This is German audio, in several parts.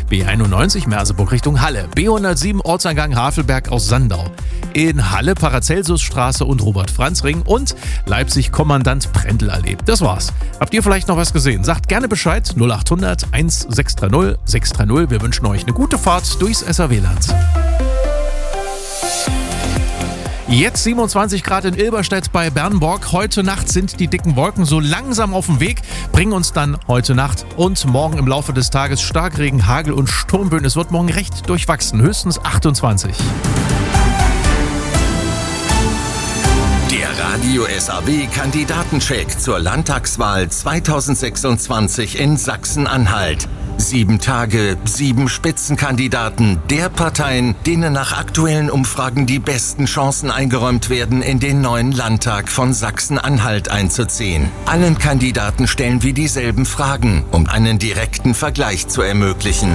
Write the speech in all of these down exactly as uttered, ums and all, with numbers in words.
B einundneunzig Merseburg Richtung Halle, B hundertsieben Ortseingang Havelberg aus Sandau. In Halle Paracelsusstraße und Robert-Franz-Ring und Leipzig-Kommandant-Prendl-Allee. Das war's. Habt ihr vielleicht noch was gesehen? Sagt gerne Bescheid. null achthundert sechshundertsechzig sechshundertdreißig. Wir wünschen euch eine gute Fahrt durchs S R W-Land. Jetzt siebenundzwanzig Grad in Ilberstedt bei Bernburg. Heute Nacht sind die dicken Wolken so langsam auf dem Weg, bringen uns dann heute Nacht und morgen im Laufe des Tages Starkregen, Hagel und Sturmböen. Es wird morgen recht durchwachsen, höchstens achtundzwanzig. Der Radio S R W-Kandidatencheck zur Landtagswahl zweitausendsechsundzwanzig in Sachsen-Anhalt. Sieben Tage, sieben Spitzenkandidaten der Parteien, denen nach aktuellen Umfragen die besten Chancen eingeräumt werden, in den neuen Landtag von Sachsen-Anhalt einzuziehen. Allen Kandidaten stellen wir dieselben Fragen, um einen direkten Vergleich zu ermöglichen.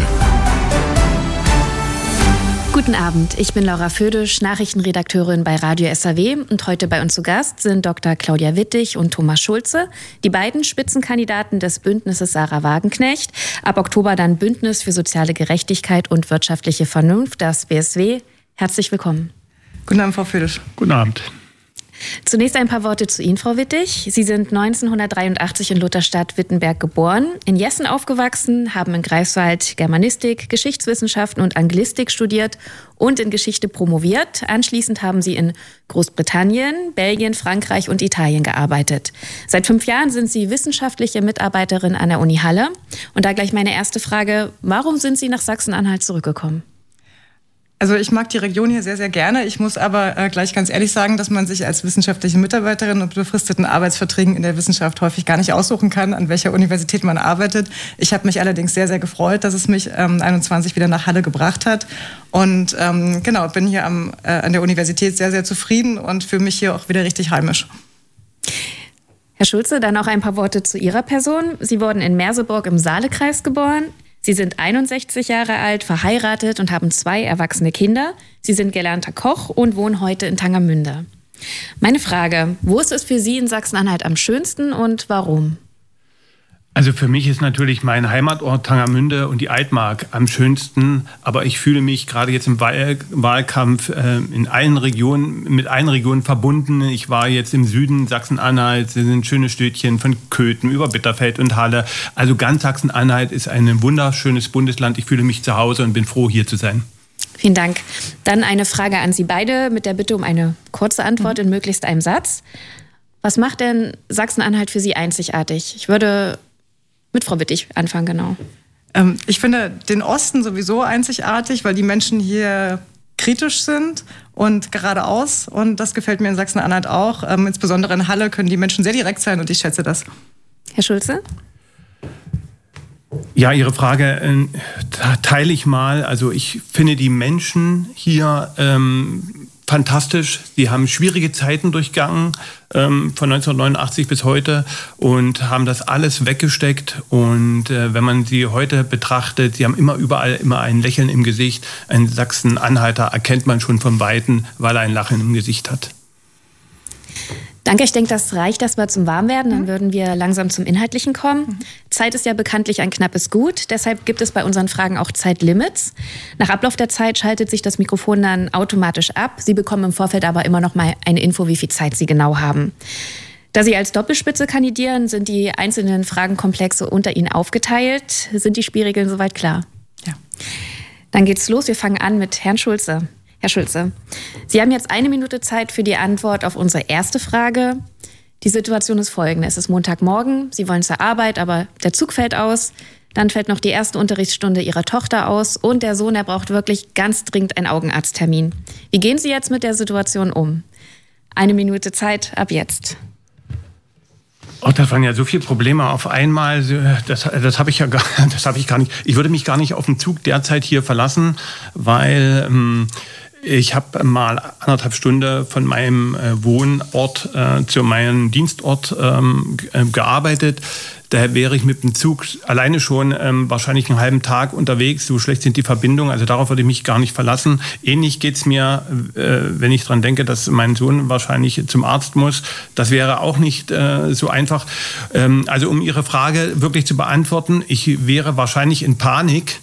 Guten Abend, ich bin Laura Födisch, Nachrichtenredakteurin bei Radio S R W und heute bei uns zu Gast sind Doktor Claudia Wittig und Thomas Schulze, die beiden Spitzenkandidaten des Bündnisses Sarah Wagenknecht, ab Oktober dann Bündnis für soziale Gerechtigkeit und wirtschaftliche Vernunft, das B S W. Herzlich willkommen. Guten Abend, Frau Födisch. Guten Abend. Zunächst ein paar Worte zu Ihnen, Frau Wittig. Sie sind neunzehnhundertdreiundachtzig in Lutherstadt-Wittenberg geboren, in Jessen aufgewachsen, haben in Greifswald Germanistik, Geschichtswissenschaften und Anglistik studiert und in Geschichte promoviert. Anschließend haben Sie in Großbritannien, Belgien, Frankreich und Italien gearbeitet. Seit fünf Jahren sind Sie wissenschaftliche Mitarbeiterin an der Uni Halle. Und da gleich meine erste Frage: Warum sind Sie nach Sachsen-Anhalt zurückgekommen? Also ich mag die Region hier sehr, sehr gerne. Ich muss aber äh, gleich ganz ehrlich sagen, dass man sich als wissenschaftliche Mitarbeiterin und befristeten Arbeitsverträgen in der Wissenschaft häufig gar nicht aussuchen kann, an welcher Universität man arbeitet. Ich habe mich allerdings sehr, sehr gefreut, dass es mich ähm, einundzwanzig wieder nach Halle gebracht hat. Und ähm, genau, bin hier am, äh, an der Universität sehr, sehr zufrieden und fühle mich hier auch wieder richtig heimisch. Herr Schulze, dann auch ein paar Worte zu Ihrer Person. Sie wurden in Merseburg im Saalekreis geboren. Sie sind einundsechzig Jahre alt, verheiratet und haben zwei erwachsene Kinder. Sie sind gelernter Koch und wohnen heute in Tangermünde. Meine Frage: Wo ist es für Sie in Sachsen-Anhalt am schönsten und warum? Also für mich ist natürlich mein Heimatort Tangermünde und die Altmark am schönsten. Aber ich fühle mich gerade jetzt im Wahl- Wahlkampf äh, in allen Regionen, mit allen Regionen verbunden. Ich war jetzt im Süden Sachsen-Anhalt, sind ein schönes Städtchen von Köthen über Bitterfeld und Halle. Also ganz Sachsen-Anhalt ist ein wunderschönes Bundesland. Ich fühle mich zu Hause und bin froh, hier zu sein. Vielen Dank. Dann eine Frage an Sie beide mit der Bitte um eine kurze Antwort in möglichst einem Satz. Was macht denn Sachsen-Anhalt für Sie einzigartig? Ich würde mit Frau Wittig anfangen, genau. Ähm, ich finde den Osten sowieso einzigartig, weil die Menschen hier kritisch sind und geradeaus. Und das gefällt mir in Sachsen-Anhalt auch. Ähm, insbesondere in Halle können die Menschen sehr direkt sein und ich schätze das. Herr Schulze? Ja, Ihre Frage äh, teile ich mal. Also ich finde die Menschen hier ähm, fantastisch. Sie haben schwierige Zeiten durchgangen, ähm, von neunzehnhundertneunundachtzig bis heute, und haben das alles weggesteckt. Und äh, wenn man sie heute betrachtet, sie haben immer überall immer ein Lächeln im Gesicht. Ein Sachsen-Anhalter erkennt man schon von Weitem, weil er ein Lachen im Gesicht hat. Danke, ich denke, das reicht erstmal zum Warmwerden. Dann würden wir langsam zum Inhaltlichen kommen. Mhm. Zeit ist ja bekanntlich ein knappes Gut. Deshalb gibt es bei unseren Fragen auch Zeitlimits. Nach Ablauf der Zeit schaltet sich das Mikrofon dann automatisch ab. Sie bekommen im Vorfeld aber immer noch mal eine Info, wie viel Zeit Sie genau haben. Da Sie als Doppelspitze kandidieren, sind die einzelnen Fragenkomplexe unter Ihnen aufgeteilt. Sind die Spielregeln soweit klar? Ja. Dann geht's los. Wir fangen an mit Herrn Schulze. Herr Schulze, Sie haben jetzt eine Minute Zeit für die Antwort auf unsere erste Frage. Die Situation ist folgende: Es ist Montagmorgen, Sie wollen zur Arbeit, aber der Zug fällt aus. Dann fällt noch die erste Unterrichtsstunde Ihrer Tochter aus und der Sohn, der braucht wirklich ganz dringend einen Augenarzttermin. Wie gehen Sie jetzt mit der Situation um? Eine Minute Zeit ab jetzt. Oh, das waren ja so viele Probleme auf einmal. Das, das habe ich ja gar, das habe ich gar nicht. Ich würde mich gar nicht auf den Zug derzeit hier verlassen, weil ähm, ich habe mal anderthalb Stunden von meinem äh, Wohnort äh, zu meinem Dienstort ähm, äh, gearbeitet. Da wäre ich mit dem Zug alleine schon ähm, wahrscheinlich einen halben Tag unterwegs. So schlecht sind die Verbindungen. Also darauf würde ich mich gar nicht verlassen. Ähnlich geht es mir, äh, wenn ich dran denke, dass mein Sohn wahrscheinlich zum Arzt muss. Das wäre auch nicht äh, so einfach. Ähm, also um Ihre Frage wirklich zu beantworten, ich wäre wahrscheinlich in Panik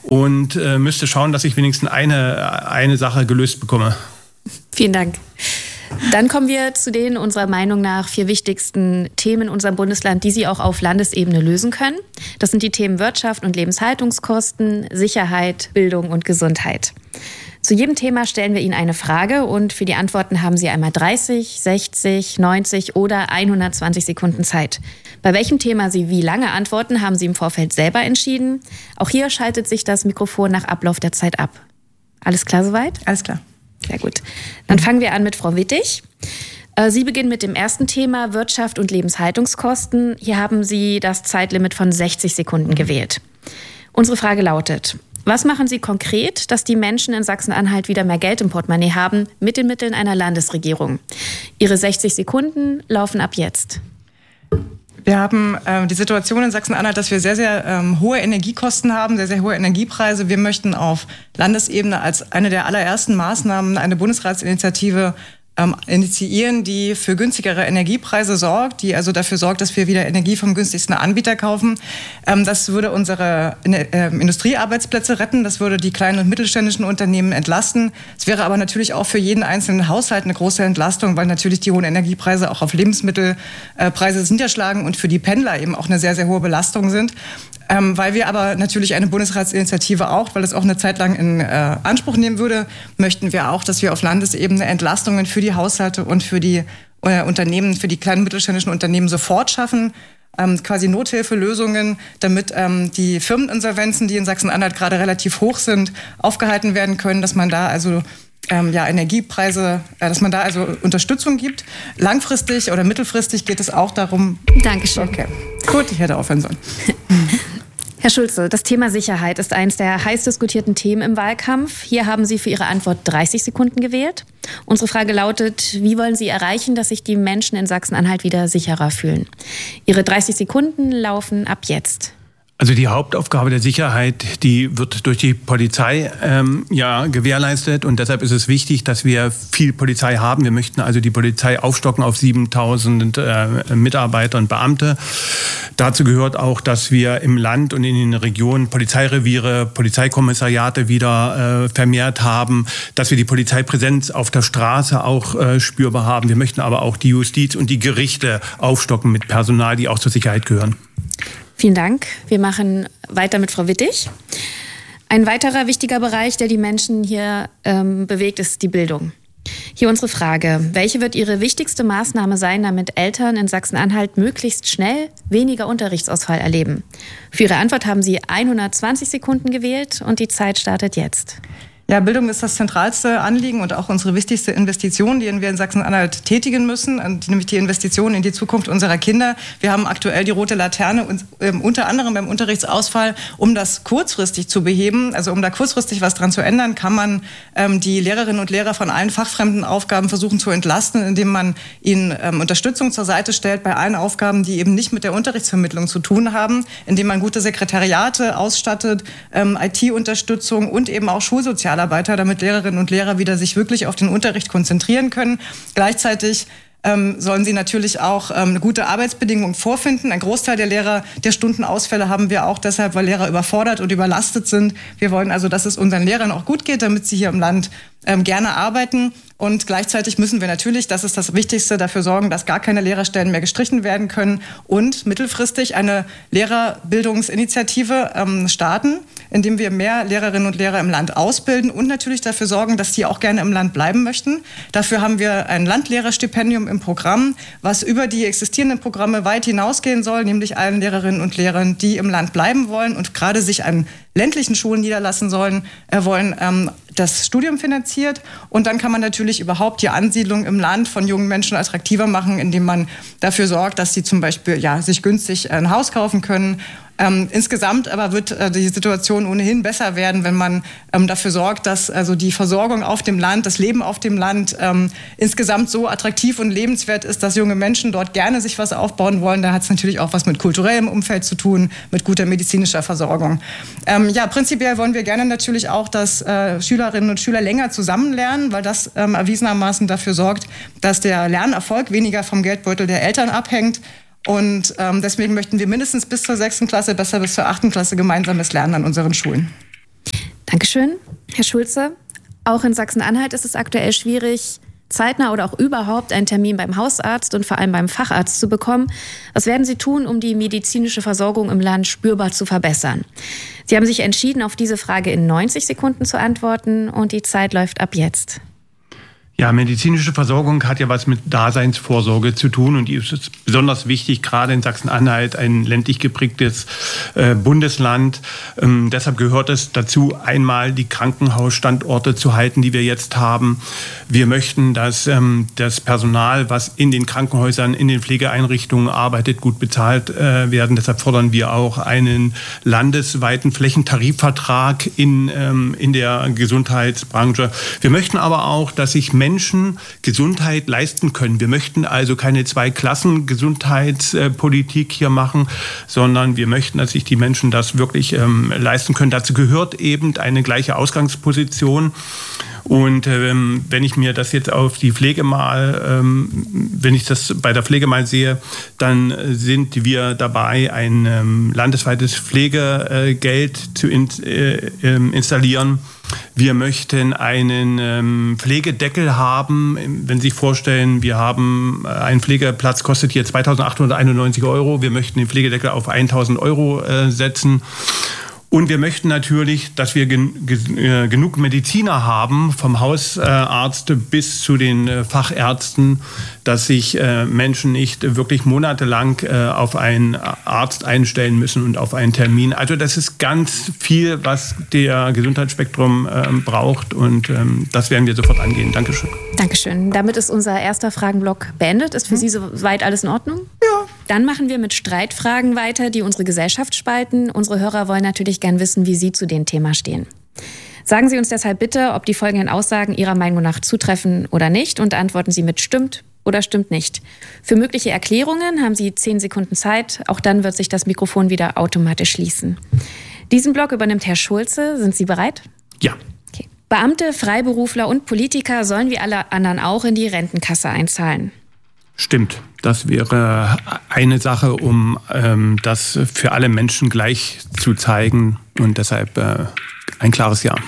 und äh, müsste schauen, dass ich wenigstens eine, eine Sache gelöst bekomme. Vielen Dank. Dann kommen wir zu den unserer Meinung nach vier wichtigsten Themen in unserem Bundesland, die Sie auch auf Landesebene lösen können. Das sind die Themen Wirtschaft und Lebenshaltungskosten, Sicherheit, Bildung und Gesundheit. Zu jedem Thema stellen wir Ihnen eine Frage und für die Antworten haben Sie einmal dreißig, sechzig, neunzig oder hundertzwanzig Sekunden Zeit. Bei welchem Thema Sie wie lange antworten, haben Sie im Vorfeld selber entschieden. Auch hier schaltet sich das Mikrofon nach Ablauf der Zeit ab. Alles klar soweit? Alles klar. Sehr gut. Dann fangen wir an mit Frau Wittig. Sie beginnen mit dem ersten Thema Wirtschaft und Lebenshaltungskosten. Hier haben Sie das Zeitlimit von sechzig Sekunden gewählt. Unsere Frage lautet: Was machen Sie konkret, dass die Menschen in Sachsen-Anhalt wieder mehr Geld im Portemonnaie haben mit den Mitteln einer Landesregierung? Ihre sechzig Sekunden laufen ab jetzt. Wir haben äh, die Situation in Sachsen-Anhalt, dass wir sehr, sehr ähm, hohe Energiekosten haben, sehr, sehr hohe Energiepreise. Wir möchten auf Landesebene als eine der allerersten Maßnahmen eine Bundesratsinitiative ähm, initiieren, die für günstigere Energiepreise sorgt, die also dafür sorgt, dass wir wieder Energie vom günstigsten Anbieter kaufen. Ähm, das würde unsere äh, Industriearbeitsplätze retten, das würde die kleinen und mittelständischen Unternehmen entlasten. Es wäre aber natürlich auch für jeden einzelnen Haushalt eine große Entlastung, weil natürlich die hohen Energiepreise auch auf Lebensmittelpreise niederschlagen und für die Pendler eben auch eine sehr, sehr hohe Belastung sind. Ähm, weil wir aber natürlich eine Bundesratsinitiative auch, weil es auch eine Zeit lang in äh, Anspruch nehmen würde, möchten wir auch, dass wir auf Landesebene Entlastungen für die Haushalte und für die äh, Unternehmen, für die kleinen mittelständischen Unternehmen sofort schaffen. Ähm, quasi Nothilfelösungen, damit ähm, die Firmeninsolvenzen, die in Sachsen-Anhalt gerade relativ hoch sind, aufgehalten werden können, dass man da also Ähm, ja, Energiepreise, äh, dass man da also Unterstützung gibt. Langfristig oder mittelfristig geht es auch darum... Dankeschön. Okay, gut, ich hätte aufhören sollen. Herr Schulze, das Thema Sicherheit ist eines der heiß diskutierten Themen im Wahlkampf. Hier haben Sie für Ihre Antwort dreißig Sekunden gewählt. Unsere Frage lautet: Wie wollen Sie erreichen, dass sich die Menschen in Sachsen-Anhalt wieder sicherer fühlen? Ihre dreißig Sekunden laufen ab jetzt. Also die Hauptaufgabe der Sicherheit, die wird durch die Polizei ähm, ja gewährleistet und deshalb ist es wichtig, dass wir viel Polizei haben. Wir möchten also die Polizei aufstocken auf siebentausend äh, Mitarbeiter und Beamte. Dazu gehört auch, dass wir im Land und in den Regionen Polizeireviere, Polizeikommissariate wieder äh, vermehrt haben, dass wir die Polizeipräsenz auf der Straße auch äh, spürbar haben. Wir möchten aber auch die Justiz und die Gerichte aufstocken mit Personal, die auch zur Sicherheit gehören. Vielen Dank. Wir machen weiter mit Frau Wittig. Ein weiterer wichtiger Bereich, der die Menschen hier ähm, bewegt, ist die Bildung. Hier unsere Frage: Welche wird Ihre wichtigste Maßnahme sein, damit Eltern in Sachsen-Anhalt möglichst schnell weniger Unterrichtsausfall erleben? Für Ihre Antwort haben Sie hundertzwanzig Sekunden gewählt und die Zeit startet jetzt. Ja, Bildung ist das zentralste Anliegen und auch unsere wichtigste Investition, die wir in Sachsen-Anhalt tätigen müssen, nämlich die Investition in die Zukunft unserer Kinder. Wir haben aktuell die rote Laterne, und, äh, unter anderem beim Unterrichtsausfall, um das kurzfristig zu beheben, also um da kurzfristig was dran zu ändern, kann man ähm, die Lehrerinnen und Lehrer von allen fachfremden Aufgaben versuchen zu entlasten, indem man ihnen ähm, Unterstützung zur Seite stellt bei allen Aufgaben, die eben nicht mit der Unterrichtsvermittlung zu tun haben, indem man gute Sekretariate ausstattet, ähm, I T-Unterstützung und eben auch Schulsozialarbeiter, damit Lehrerinnen und Lehrer wieder sich wirklich auf den Unterricht konzentrieren können. Gleichzeitig ähm, sollen sie natürlich auch ähm, eine gute Arbeitsbedingung vorfinden. Ein Großteil der Lehrer, der Stundenausfälle haben wir auch deshalb, weil Lehrer überfordert und überlastet sind. Wir wollen also, dass es unseren Lehrern auch gut geht, damit sie hier im Land ähm, gerne arbeiten. Und gleichzeitig müssen wir natürlich, das ist das Wichtigste, dafür sorgen, dass gar keine Lehrerstellen mehr gestrichen werden können und mittelfristig eine Lehrerbildungsinitiative ähm, starten, indem wir mehr Lehrerinnen und Lehrer im Land ausbilden und natürlich dafür sorgen, dass die auch gerne im Land bleiben möchten. Dafür haben wir ein Landlehrerstipendium im Programm, was über die existierenden Programme weit hinausgehen soll, nämlich allen Lehrerinnen und Lehrern, die im Land bleiben wollen und gerade sich an ländlichen Schulen niederlassen sollen, äh, wollen ähm, das Studium finanziert. Und dann kann man natürlich überhaupt die Ansiedlung im Land von jungen Menschen attraktiver machen, indem man dafür sorgt, dass sie zum Beispiel ja, sich günstig ein Haus kaufen können. Ähm, insgesamt aber wird äh, die Situation ohnehin besser werden, wenn man ähm, dafür sorgt, dass also die Versorgung auf dem Land, das Leben auf dem Land ähm, insgesamt so attraktiv und lebenswert ist, dass junge Menschen dort gerne sich was aufbauen wollen. Da hat es natürlich auch was mit kulturellem Umfeld zu tun, mit guter medizinischer Versorgung. Ähm, ja, prinzipiell wollen wir gerne natürlich auch, dass äh, Schülerinnen und Schüler länger zusammen lernen, weil das ähm, erwiesenermaßen dafür sorgt, dass der Lernerfolg weniger vom Geldbeutel der Eltern abhängt. Und ähm, deswegen möchten wir mindestens bis zur sechsten Klasse, besser bis zur achten Klasse gemeinsames Lernen an unseren Schulen. Dankeschön, Herr Schulze. Auch in Sachsen-Anhalt ist es aktuell schwierig, zeitnah oder auch überhaupt einen Termin beim Hausarzt und vor allem beim Facharzt zu bekommen. Was werden Sie tun, um die medizinische Versorgung im Land spürbar zu verbessern? Sie haben sich entschieden, auf diese Frage in neunzig Sekunden zu antworten und die Zeit läuft ab jetzt. Ja, medizinische Versorgung hat ja was mit Daseinsvorsorge zu tun und die ist besonders wichtig, gerade in Sachsen-Anhalt, ein ländlich geprägtes äh, Bundesland. Ähm, deshalb gehört es dazu, einmal die Krankenhausstandorte zu halten, die wir jetzt haben. Wir möchten, dass ähm, das Personal, was in den Krankenhäusern, in den Pflegeeinrichtungen arbeitet, gut bezahlt äh, werden. Deshalb fordern wir auch einen landesweiten Flächentarifvertrag in, ähm, in der Gesundheitsbranche. Wir möchten aber auch, dass sich Menschen Menschen Gesundheit leisten können. Wir möchten also keine Zwei-Klassen-Gesundheitspolitik hier machen, sondern wir möchten, dass sich die Menschen das wirklich ähm, leisten können. Dazu gehört eben eine gleiche Ausgangsposition. Und ähm, wenn ich mir das jetzt auf die Pflege mal, ähm, wenn ich das bei der Pflege mal sehe, dann sind wir dabei, ein ähm, landesweites Pflegegeld zu in, äh, äh, installieren. Wir möchten einen ähm, Pflegedeckel haben. Wenn Sie sich vorstellen, wir haben ein Pflegeplatz, kostet hier zweitausendachthunderteinundneunzig Euro. Wir möchten den Pflegedeckel auf eintausend Euro äh, setzen. Und wir möchten natürlich, dass wir gen- gen- genug Mediziner haben, vom Hausarzt bis zu den Fachärzten, dass sich äh, Menschen nicht wirklich monatelang äh, auf einen Arzt einstellen müssen und auf einen Termin. Also das ist ganz viel, was der Gesundheitsspektrum äh, braucht und ähm, das werden wir sofort angehen. Dankeschön. Dankeschön. Damit ist unser erster Fragenblock beendet. Ist für Sie soweit alles in Ordnung? Ja. Dann machen wir mit Streitfragen weiter, die unsere Gesellschaft spalten. Unsere Hörer wollen natürlich gern wissen, wie Sie zu dem Thema stehen. Sagen Sie uns deshalb bitte, ob die folgenden Aussagen Ihrer Meinung nach zutreffen oder nicht und antworten Sie mit stimmt oder stimmt nicht. Für mögliche Erklärungen haben Sie zehn Sekunden Zeit. Auch dann wird sich das Mikrofon wieder automatisch schließen. Diesen Block übernimmt Herr Schulze. Sind Sie bereit? Ja. Okay. Beamte, Freiberufler und Politiker sollen wie alle anderen auch in die Rentenkasse einzahlen. Stimmt. Das wäre eine Sache, um ähm, das für alle Menschen gleich zu zeigen und deshalb äh, ein klares Ja.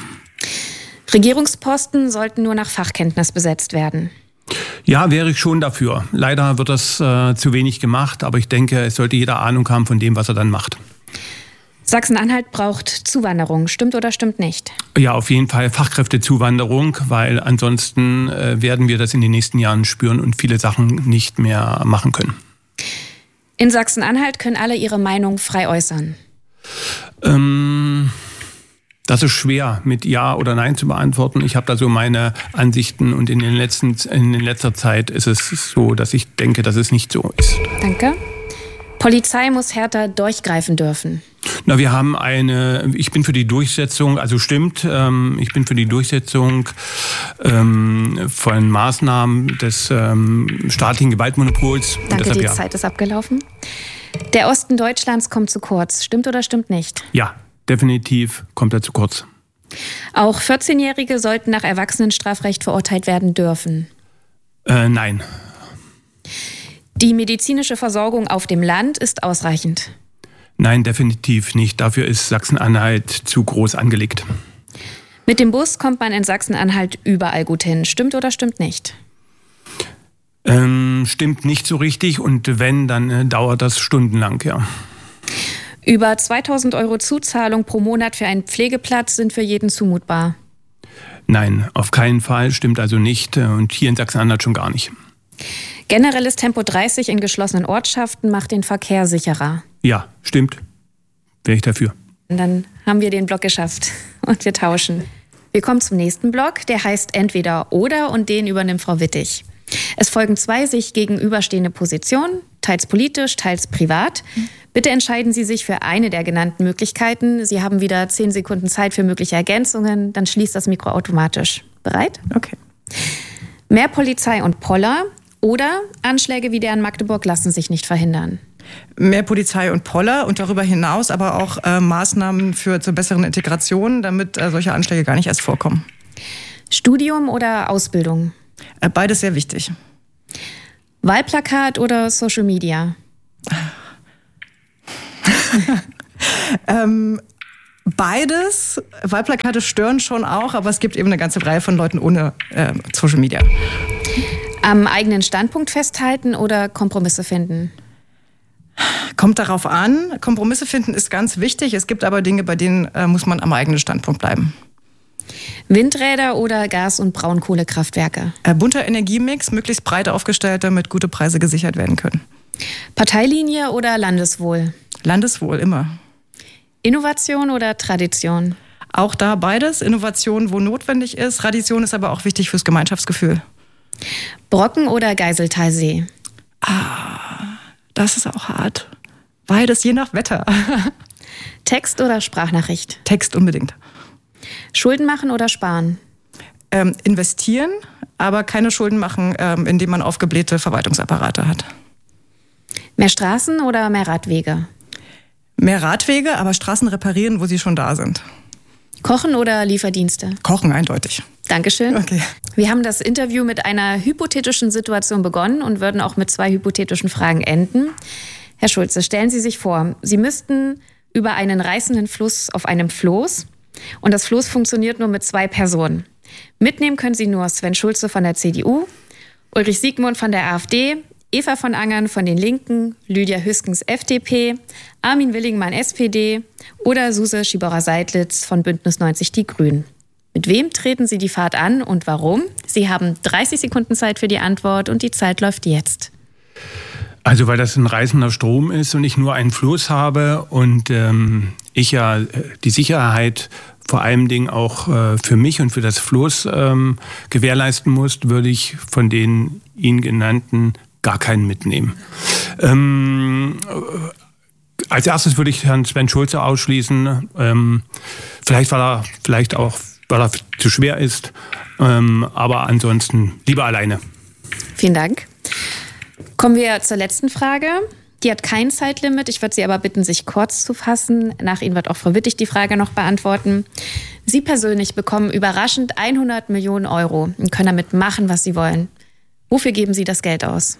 Regierungsposten sollten nur nach Fachkenntnis besetzt werden. Ja, wäre ich schon dafür. Leider wird das äh, zu wenig gemacht, aber ich denke, es sollte jeder Ahnung haben von dem, was er dann macht. Sachsen-Anhalt braucht Zuwanderung. Stimmt oder stimmt nicht? Ja, auf jeden Fall Fachkräftezuwanderung, weil ansonsten äh, werden wir das in den nächsten Jahren spüren und viele Sachen nicht mehr machen können. In Sachsen-Anhalt können alle ihre Meinung frei äußern. Ähm, das ist schwer mit Ja oder Nein zu beantworten. Ich habe da so meine Ansichten und in den letzten, in letzter Zeit ist es so, dass ich denke, dass es nicht so ist. Danke. Polizei muss härter durchgreifen dürfen. Na, wir haben eine, ich bin für die Durchsetzung, also stimmt, ähm, ich bin für die Durchsetzung ähm, von Maßnahmen des ähm, staatlichen Gewaltmonopols. Danke, deshalb, die ja. Zeit ist abgelaufen. Der Osten Deutschlands kommt zu kurz. Stimmt oder stimmt nicht? Ja, definitiv kommt er zu kurz. Auch vierzehnjährige sollten nach Erwachsenenstrafrecht verurteilt werden dürfen. Äh, nein. Die medizinische Versorgung auf dem Land ist ausreichend. Nein, definitiv nicht. Dafür ist Sachsen-Anhalt zu groß angelegt. Mit dem Bus kommt man in Sachsen-Anhalt überall gut hin. Stimmt oder stimmt nicht? Ähm, stimmt nicht so richtig und wenn, dann äh, dauert das stundenlang, ja. Über zweitausend Euro Zuzahlung pro Monat für einen Pflegeplatz sind für jeden zumutbar. Nein, auf keinen Fall, stimmt also nicht und hier in Sachsen-Anhalt schon gar nicht. Generelles Tempo dreißig in geschlossenen Ortschaften macht den Verkehr sicherer. Ja, stimmt. Wäre ich dafür. Und dann haben wir den Block geschafft und wir tauschen. Wir kommen zum nächsten Block, der heißt Entweder oder und den übernimmt Frau Wittig. Es folgen zwei sich gegenüberstehende Positionen, teils politisch, teils privat. Bitte entscheiden Sie sich für eine der genannten Möglichkeiten. Sie haben wieder zehn Sekunden Zeit für mögliche Ergänzungen. Dann schließt das Mikro automatisch. Bereit? Okay. Mehr Polizei und Poller oder Anschläge wie der in Magdeburg lassen sich nicht verhindern. Mehr Polizei und Poller und darüber hinaus aber auch äh, Maßnahmen für zur besseren Integration, damit äh, solche Anschläge gar nicht erst vorkommen. Studium oder Ausbildung? Äh, beides sehr wichtig. Wahlplakat oder Social Media? ähm, Beides. Wahlplakate stören schon auch, aber es gibt eben eine ganze Reihe von Leuten ohne äh, Social Media. Am eigenen Standpunkt festhalten oder Kompromisse finden? Kommt darauf an. Kompromisse finden ist ganz wichtig. Es gibt aber Dinge, bei denen äh, muss man am eigenen Standpunkt bleiben. Windräder oder Gas- und Braunkohlekraftwerke? Äh, bunter Energiemix, möglichst breit aufgestellt, damit gute Preise gesichert werden können. Parteilinie oder Landeswohl? Landeswohl, immer. Innovation oder Tradition? Auch da beides. Innovation, wo notwendig ist. Tradition ist aber auch wichtig fürs Gemeinschaftsgefühl. Brocken oder Geiseltalsee? Ah, das ist auch hart. Beides, je nach Wetter. Text oder Sprachnachricht? Text unbedingt. Schulden machen oder sparen? Ähm, investieren, aber keine Schulden machen, ähm, indem man aufgeblähte Verwaltungsapparate hat. Mehr Straßen oder mehr Radwege? Mehr Radwege, aber Straßen reparieren, wo sie schon da sind. Kochen oder Lieferdienste? Kochen, eindeutig. Dankeschön. Okay. Wir haben das Interview mit einer hypothetischen Situation begonnen und würden auch mit zwei hypothetischen Fragen enden. Herr Schulze, stellen Sie sich vor, Sie müssten über einen reißenden Fluss auf einem Floß und das Floß funktioniert nur mit zwei Personen. Mitnehmen können Sie nur Sven Schulze von der C D U, Ulrich Siegmund von der AfD, Eva von Angern von den Linken, Lydia Hüskens F D P, Armin Willingmann S P D oder Suse Schiebauer-Seidlitz von Bündnis neunzig Die Grünen. Mit wem treten Sie die Fahrt an und warum? Sie haben dreißig Sekunden Zeit für die Antwort und die Zeit läuft jetzt. Also weil das ein reißender Strom ist und ich nur einen Floß habe und ähm, ich ja die Sicherheit vor allem Dingen auch äh, für mich und für das Floß ähm, gewährleisten muss, würde ich von den Ihnen genannten gar keinen mitnehmen. Ähm, als erstes würde ich Herrn Sven Schulze ausschließen. Ähm, vielleicht, weil er vielleicht auch weil er zu schwer ist. Ähm, aber ansonsten lieber alleine. Vielen Dank. Kommen wir zur letzten Frage. Die hat kein Zeitlimit. Ich würde Sie aber bitten, sich kurz zu fassen. Nach Ihnen wird auch Frau Wittig die Frage noch beantworten. Sie persönlich bekommen überraschend hundert Millionen Euro und können damit machen, was Sie wollen. Wofür geben Sie das Geld aus?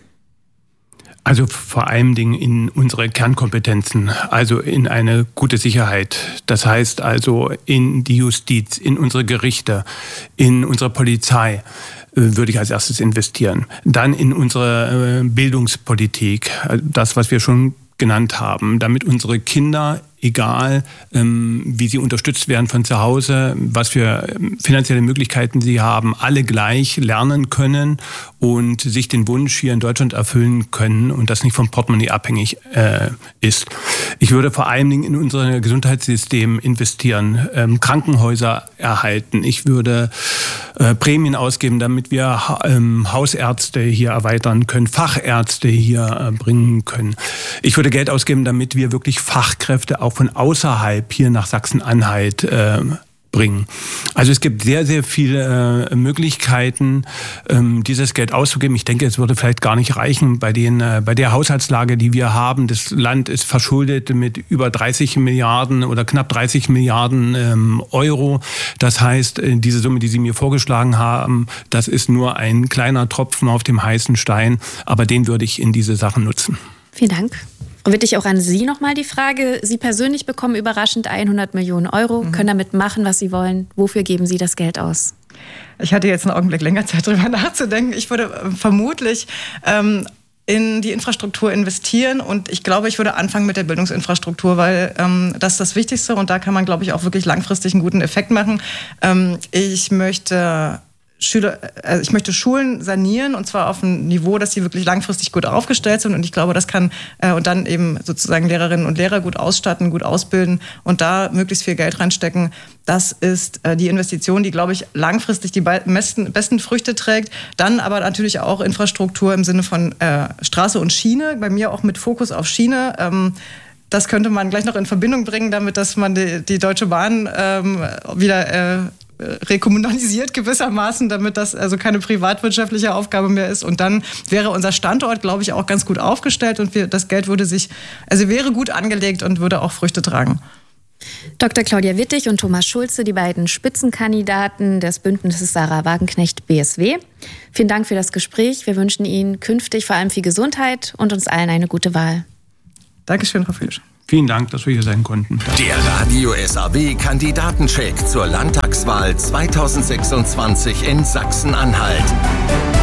Also vor allem Dingen in unsere Kernkompetenzen, also in eine gute Sicherheit. Das heißt also in die Justiz, in unsere Gerichte, in unsere Polizei würde ich als erstes investieren. Dann in unsere Bildungspolitik, das, was wir schon genannt haben, damit unsere Kinder, egal ähm, wie sie unterstützt werden von zu Hause, was für finanzielle Möglichkeiten sie haben, alle gleich lernen können und sich den Wunsch hier in Deutschland erfüllen können und das nicht vom Portemonnaie abhängig äh, ist. Ich würde vor allen Dingen in unser Gesundheitssystem investieren, ähm, Krankenhäuser erhalten. Ich würde äh, Prämien ausgeben, damit wir ähm, Hausärzte hier erweitern können, Fachärzte hier äh, bringen können. Ich würde Geld ausgeben, damit wir wirklich Fachkräfte auch von außerhalb hier nach Sachsen-Anhalt äh, bringen. Also es gibt sehr, sehr viele äh, Möglichkeiten, ähm, dieses Geld auszugeben. Ich denke, es würde vielleicht gar nicht reichen bei, den, äh, bei der Haushaltslage, die wir haben. Das Land ist verschuldet mit über dreißig Milliarden oder knapp dreißig Milliarden ähm, Euro. Das heißt, äh, diese Summe, die Sie mir vorgeschlagen haben, das ist nur ein kleiner Tropfen auf dem heißen Stein. Aber den würde ich in diese Sachen nutzen. Vielen Dank. Frau Wittig, auch an Sie nochmal die Frage. Sie persönlich bekommen überraschend hundert Millionen Euro, mhm. können damit machen, was Sie wollen. Wofür geben Sie das Geld aus? Ich hatte jetzt einen Augenblick länger Zeit, darüber nachzudenken. Ich würde vermutlich ähm, in die Infrastruktur investieren und ich glaube, ich würde anfangen mit der Bildungsinfrastruktur, weil ähm, das ist das Wichtigste und da kann man, glaube ich, auch wirklich langfristig einen guten Effekt machen. Ähm, ich möchte... Schüler, also ich möchte Schulen sanieren und zwar auf einem Niveau, dass sie wirklich langfristig gut aufgestellt sind und ich glaube, das kann äh, und dann eben sozusagen Lehrerinnen und Lehrer gut ausstatten, gut ausbilden und da möglichst viel Geld reinstecken. Das ist äh, die Investition, die, glaube ich, langfristig die besten, besten Früchte trägt. Dann aber natürlich auch Infrastruktur im Sinne von äh, Straße und Schiene, bei mir auch mit Fokus auf Schiene. Ähm, das könnte man gleich noch in Verbindung bringen, damit, dass man die, die Deutsche Bahn ähm, wieder äh, rekommunalisiert gewissermaßen, damit das also keine privatwirtschaftliche Aufgabe mehr ist. Und dann wäre unser Standort, glaube ich, auch ganz gut aufgestellt und wir, das Geld würde sich, also wäre gut angelegt und würde auch Früchte tragen. Doktor Claudia Wittig und Thomas Schulze, die beiden Spitzenkandidaten des Bündnisses Sarah Wagenknecht B S W. Vielen Dank für das Gespräch. Wir wünschen Ihnen künftig vor allem viel Gesundheit und uns allen eine gute Wahl. Dankeschön, Frau Fülisch. Vielen Dank, dass wir hier sein konnten. Der Radio S A W-Kandidatencheck zur Landtagswahl zweitausendsechsundzwanzig in Sachsen-Anhalt.